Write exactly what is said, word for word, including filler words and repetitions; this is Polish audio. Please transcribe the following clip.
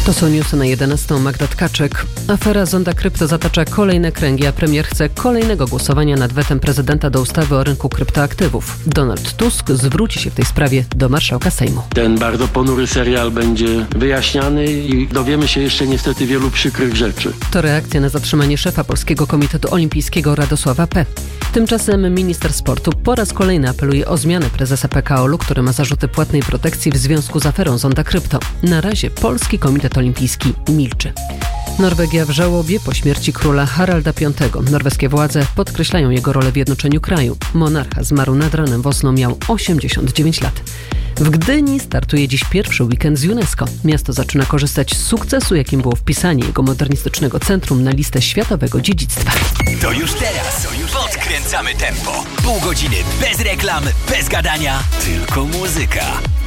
To są newsy na jedenastą. Magda Tkaczyk. Afera Zonda Krypto zatacza kolejne kręgi, a premier chce kolejnego głosowania nad wetem prezydenta do ustawy o rynku kryptoaktywów. Donald Tusk zwróci się w tej sprawie do marszałka Sejmu. Ten bardzo ponury serial będzie wyjaśniany i dowiemy się jeszcze niestety wielu przykrych rzeczy. To reakcja na zatrzymanie szefa Polskiego Komitetu Olimpijskiego Radosława P. Tymczasem minister sportu po raz kolejny apeluje o zmianę prezesa P K O L-u, który ma zarzuty płatnej protekcji w związku z aferą Zonda Krypto. Na razie Polski Komitet Olimpijski milczy. Norwegia w żałobie po śmierci króla Haralda Piątego. Norweskie władze podkreślają jego rolę w jednoczeniu kraju. Monarcha zmarł nad ranem w Oslo, miał osiemdziesiąt dziewięć lat. W Gdyni startuje dziś pierwszy weekend z UNESCO. Miasto zaczyna korzystać z sukcesu, jakim było wpisanie jego modernistycznego centrum na listę światowego dziedzictwa. To już teraz, to już podkręcamy tempo. Pół godziny bez reklam, bez gadania, tylko muzyka.